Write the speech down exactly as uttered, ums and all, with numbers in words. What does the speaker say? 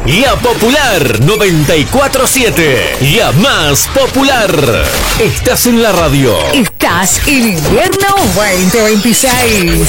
La Popular noventa y cuatro punto siete. La más popular. Estás en la radio. Estás en invierno veinte veintiséis.